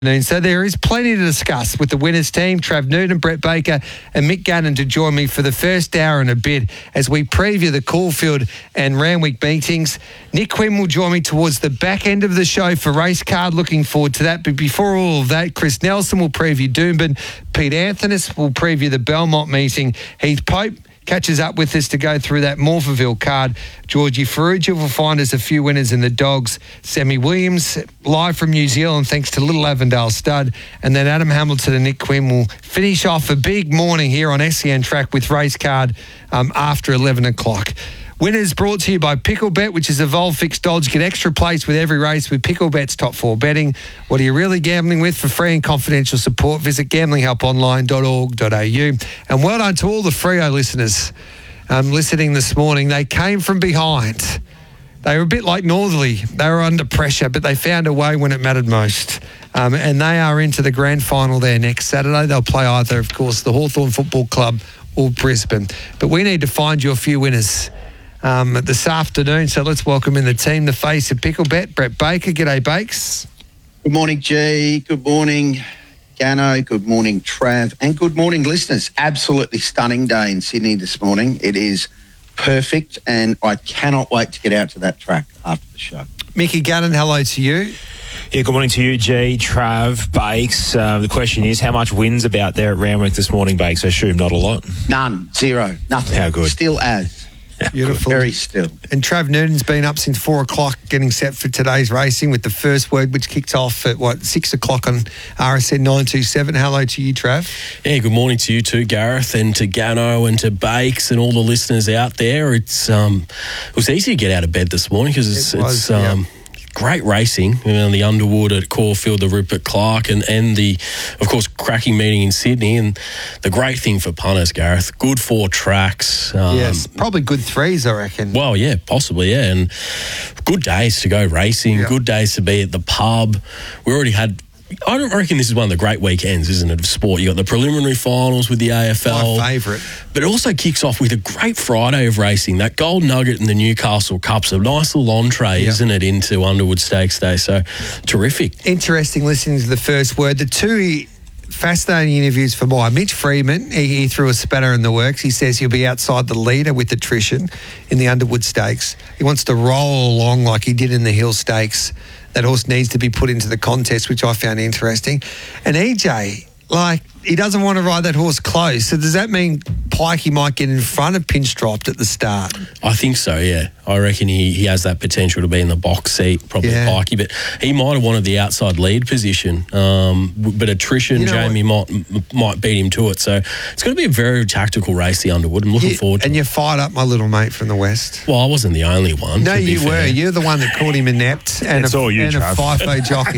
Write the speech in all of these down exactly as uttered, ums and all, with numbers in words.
So there is plenty to discuss with the winners team, Trav Newton, Brett Baker and Mick Gannon to join me for the first hour and a bit as we preview the Caulfield and Randwick meetings. Nick Quinn will join me towards the back end of the show for race card. Looking forward to that. But before all of that, Chris Nelson will preview Doomben. Pete Anthony will preview the Belmont meeting. Heath Pope catches up with us to go through that Morphettville card. Georgie Ferrugia will find us a few winners in the dogs. Sammy Williams, live from New Zealand, thanks to Little Avondale Stud. And then Adam Hamilton and Nick Quinn will finish off a big morning here on S E N Track with race card um, after eleven o'clock. Winners brought to you by Picklebet, which is Evolve Fix Dodge. Get extra place with every race with Picklebet's top four betting. What are you really gambling with? For free and confidential support, visit gambling help online dot org dot a u. And well done to all the Freo listeners um, listening this morning. They came from behind. They were a bit like Northerly. They were under pressure, but they found a way when it mattered most. Um, and they are into the grand final there next Saturday. They'll play either, of course, the Hawthorn Football Club or Brisbane. But we need to find you a few winners Um, this afternoon. So let's welcome in the team, the face of Picklebet, Brett Baker. G'day, Bakes. Good morning, G. Good morning, Gano. Good morning, Trav. And good morning, listeners. Absolutely stunning day in Sydney this morning. It is perfect, and I cannot wait to get out to that track after the show. Mickey Gannon, hello to you. Yeah, good morning to you, G, Trav, Bakes. Uh, the question is, how much wind's about there at Randwick this morning, Bakes? I assume not a lot. None. Zero. Nothing. How good. Still as. Beautiful. Very still. And Trav Newton's been up since four o'clock getting set for today's racing with the first word, which kicked off at, what, six o'clock on R S N nine two seven. Hello to you, Trav. Yeah, good morning to you too, Gareth, and to Gano and to Bakes and all the listeners out there. It's um, It was easy to get out of bed this morning because it's, it was, it's um, yeah. great racing. You know, the Underwood at Caulfield, the Rupert Clark, and, and the, of course, cracking meeting in Sydney. And the great thing for punters, Gareth, good four tracks. Um, yes, probably good threes, I reckon. Well, yeah, possibly, yeah. And good days to go racing, yeah. Good days to be at the pub. We already had... I don't reckon this is one of the great weekends, isn't it, of sport? You got the preliminary finals with the A F L. My favourite. But it also kicks off with a great Friday of racing. That Gold Nugget and the Newcastle Cup's a nice little entree, yeah. isn't it, into Underwood Stakes Day? So, terrific. Interesting listening to the first word. The two fascinating interviews for my Mitch Freeman, he, he threw a spanner in the works. He says he'll be outside the leader with attrition in the Underwood Stakes. He wants to roll along like he did in the Hill Stakes. That horse needs to be put into the contest, which I found interesting. And E J, like, he doesn't want to ride that horse close. So does that mean Pikey might get in front of Pinstriped at the start? I think so, yeah. I reckon he, he has that potential to be in the box seat, probably yeah. Pikey, but he might have wanted the outside lead position. Um, but attrition, you know, Jamie might might beat him to it. So it's going to be a very tactical race, the Underwood. I'm looking you, forward to and it. And you fired up my little mate from the West. Well, I wasn't the only one. No, you fair. were. You're the one that called him inept and, it's a, all you, and a FIFO jockey.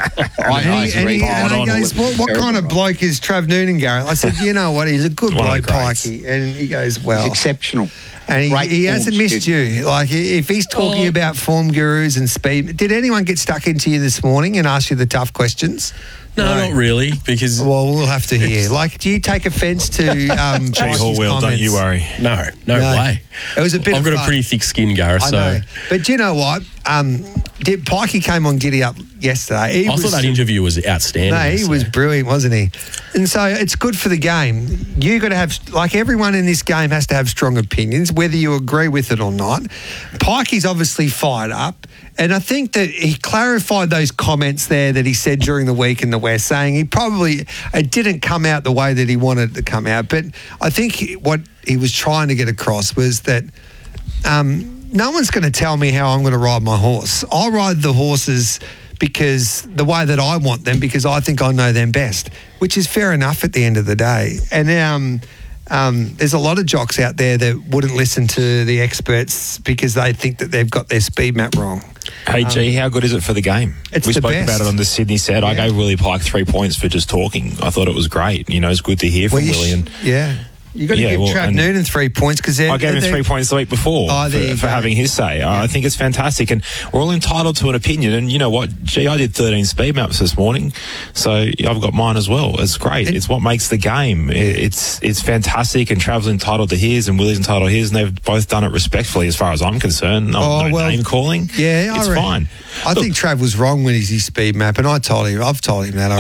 I, and he, and he, and he goes, what, what kind of bloke is Trav Newton, Gareth? I said, you know what, he's a good One bloke, of the greats. Pikey. And he goes, well. He's exceptional. And he, Great he hasn't form, missed you. Like, if he's talking Oh. about form gurus and speed, did anyone get stuck into you this morning and ask you the tough questions? No, No. not really, because... Well, we'll have to hear. Like, do you take offence to um, G Pikey's Hallwell, don't comments? you worry. No, no, No. way. It was a bit I've of got fun. a pretty thick skin, Gareth, I so... know. But do you know what? Um, did, Pikey came on Giddy Up yesterday. He I was, thought that interview was outstanding. No, he yesterday. was brilliant, wasn't he? And so it's good for the game. You got to have, like, everyone in this game has to have strong opinions, whether you agree with it or not. Pikey's obviously fired up. And I think that he clarified those comments there that he said during the week in the West, saying he probably, it didn't come out the way that he wanted it to come out. But I think he, what he was trying to get across was that um, no one's going to tell me how I'm going to ride my horse. I ride the horses because the way that I want them, because I think I know them best, which is fair enough at the end of the day. And um, um, there's a lot of jocks out there that wouldn't listen to the experts because they think that they've got their speed map wrong. Hey, G, how good is it for the game? It's we the spoke best. about it on the Sydney set. I Yeah. gave Willie Pike three points for just talking. I thought it was great. You know, it's good to hear from Well, you Willie. sh- And yeah. You got to Yeah, give well, Trav and Newton three points because I gave him three points the week before Oh, there you for, for go. having his say. Uh, I think it's fantastic, and we're all entitled to an opinion. And you know what? Gee, I did thirteen speed maps this morning, so I've got mine as well. It's great. It- it's what makes the game. It, it's it's fantastic, and Trav's entitled to his, and Willie's entitled to his, and they've both done it respectfully, as far as I'm concerned. No, Oh, no well, name calling. Yeah, I it's reckon. fine. I think Trav was wrong when he's his speed map, and I told him, I've told him that. I